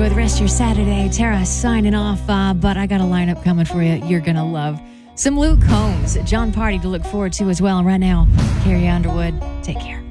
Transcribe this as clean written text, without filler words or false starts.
enjoy the rest of your Saturday. Tara signing off, but I got a lineup coming for you you're going to love. Some Luke Combs, John Party to look forward to as well. And right now, Carrie Underwood, take care.